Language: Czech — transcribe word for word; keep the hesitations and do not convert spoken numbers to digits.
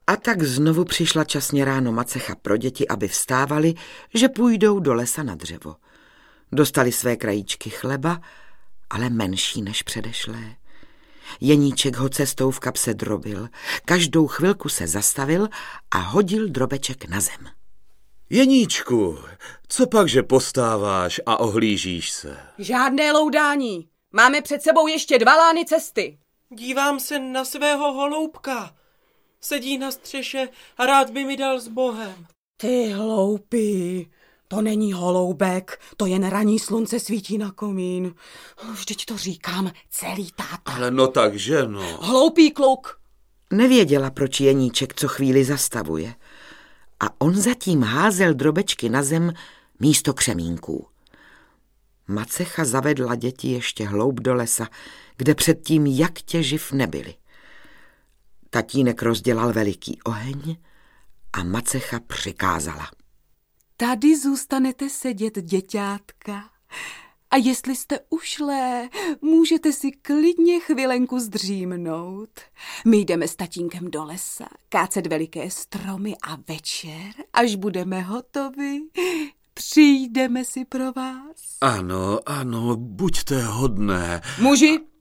A tak znovu přišla časně ráno macecha pro děti, aby vstávali, že půjdou do lesa na dřevo. Dostali své krajíčky chleba, ale menší než předešlé. Jeníček ho cestou v kapse drobil, každou chvilku se zastavil a hodil drobeček na zem. Jeníčku, co pak, že postáváš a ohlížíš se? Žádné loudání. Máme před sebou ještě dva lány cesty. Dívám se na svého holoubka. Sedí na střeše a rád by mi dal s Bohem. Ty hloupý, to není holoubek, to jen raní slunce svítí na komín. Vždyť to říkám celý táta. Ale no takže no. Hloupý kluk. Nevěděla, proč Jeníček co chvíli zastavuje. A on zatím házel drobečky na zem místo křemínků. Macecha zavedla děti ještě hloub do lesa, kde předtím jak těživ nebyli. Tatínek rozdělal veliký oheň a macecha přikázala. Tady zůstanete sedět, děťátka. A jestli jste ušlé, můžete si klidně chvilenku zdřímnout. My jdeme s tatínkem do lesa, kácet veliké stromy a večer, až budeme hotovi, přijdeme si pro vás. Ano, ano, buďte hodné. Muži,